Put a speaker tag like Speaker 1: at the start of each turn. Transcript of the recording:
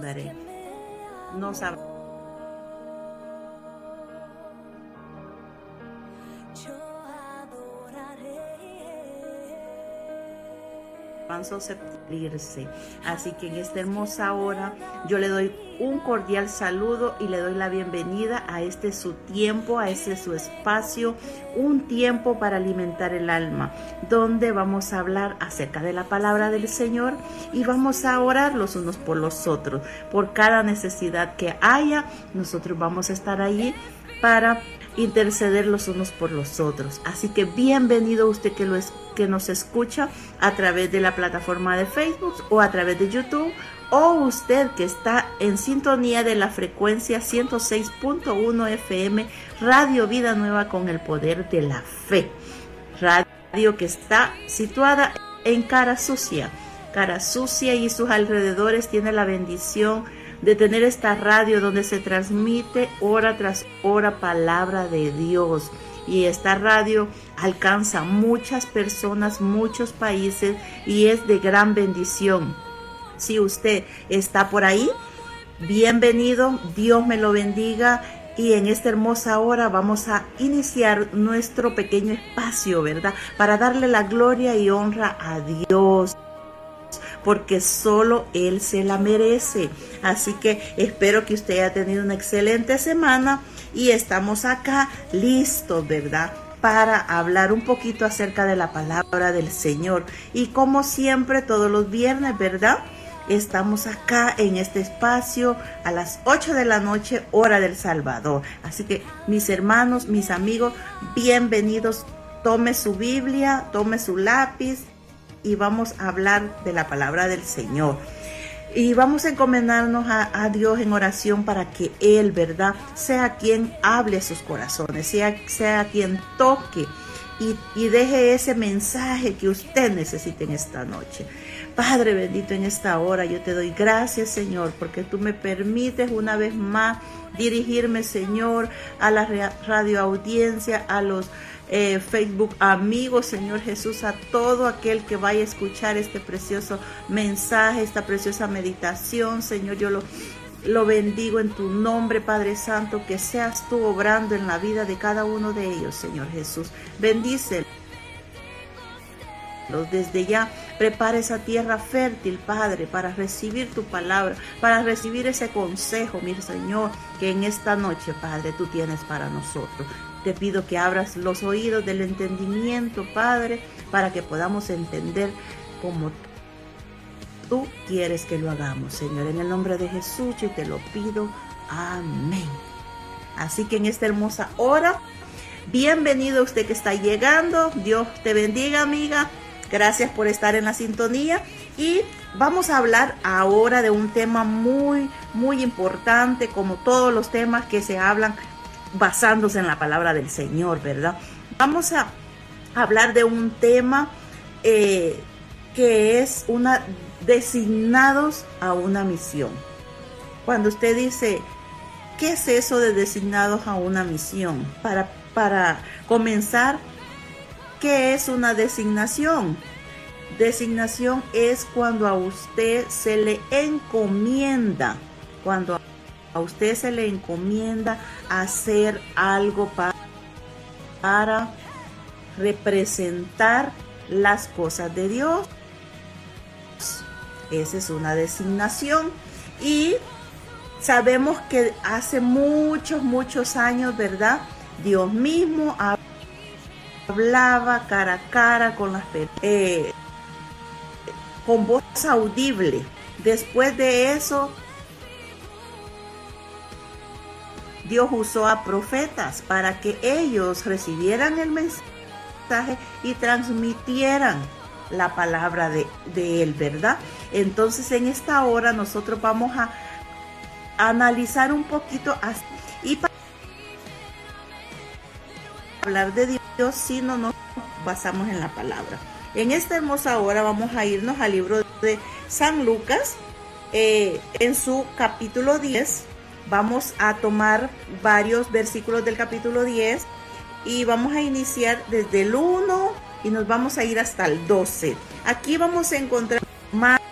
Speaker 1: ayudaré. Nos septirse. Así que en esta hermosa hora yo le doy un cordial saludo y le doy la bienvenida a este su tiempo, a este su espacio, un tiempo para alimentar el alma, donde vamos a hablar acerca de la palabra del Señor y vamos a orar los unos por los otros. Por cada necesidad que haya, nosotros vamos a estar allí para interceder los unos por los otros. Así que bienvenido usted que nos escucha a través de la plataforma de Facebook o a través de YouTube, o usted que está en sintonía de la frecuencia 106.1 FM Radio Vida Nueva con el poder de la fe. Radio que está situada en Cara Sucia. Cara Sucia y sus alrededores tiene la bendición de tener esta radio donde se transmite hora tras hora palabra de Dios. Y esta radio alcanza muchas personas, muchos países y es de gran bendición. Si usted está por ahí, bienvenido, Dios me lo bendiga. Y en esta hermosa hora vamos a iniciar nuestro pequeño espacio, ¿verdad? Para darle la gloria y honra a Dios, porque solo Él se la merece. Así que espero que usted haya tenido una excelente semana y estamos acá listos, ¿verdad?, para hablar un poquito acerca de la palabra del Señor. Y como siempre, todos los viernes, ¿verdad?, estamos acá en este espacio a las 8 de la noche, hora del Salvador. Así que mis hermanos, mis amigos, bienvenidos. Tome su Biblia, tome su lápiz y vamos a hablar de la palabra del Señor. Y vamos a encomendarnos a Dios en oración para que Él, ¿verdad?, sea quien hable a sus corazones, sea quien toque y deje ese mensaje que usted necesite en esta noche. Padre bendito, en esta hora yo te doy gracias, Señor, porque tú me permites una vez más dirigirme, Señor, a la radio audiencia, a los Facebook amigos, Señor Jesús, a todo aquel que vaya a escuchar este precioso mensaje, esta preciosa meditación, Señor, yo lo bendigo en tu nombre, Padre Santo, que seas tú obrando en la vida de cada uno de ellos, Señor Jesús. Bendícelos desde ya. Prepara esa tierra fértil, Padre, para recibir tu palabra, para recibir ese consejo, mi Señor, que en esta noche, Padre, tú tienes para nosotros. Te pido que abras los oídos del entendimiento, Padre, para que podamos entender como tú quieres que lo hagamos, Señor. En el nombre de Jesús yo te lo pido. Amén. Así que en esta hermosa hora, bienvenido usted que está llegando. Dios te bendiga, amiga. Gracias por estar en la sintonía. Y vamos a hablar ahora de un tema muy, muy importante, como todos los temas que se hablan basándose en la palabra del Señor, ¿verdad? Vamos a hablar de un tema que es designados a una misión. Cuando usted dice, ¿qué es eso de designados a una misión? Para comenzar, ¿qué es una designación? Designación es cuando a usted se le encomienda, cuando a usted se le encomienda hacer algo para representar las cosas de Dios. Esa es una designación. Y sabemos que hace muchos, muchos años, ¿verdad?, Dios mismo hablaba cara a cara con con voz audible. Después de eso, Dios usó a profetas para que ellos recibieran el mensaje y transmitieran la palabra de Él, ¿verdad? Entonces en esta hora nosotros vamos a analizar un poquito y para hablar de Dios si no nos basamos en la palabra. En esta hermosa hora vamos a irnos al libro de San Lucas, en su capítulo 10. Vamos a tomar varios versículos del capítulo 10 y vamos a iniciar desde el 1 y nos vamos a ir hasta el 12. Aquí vamos a encontrar más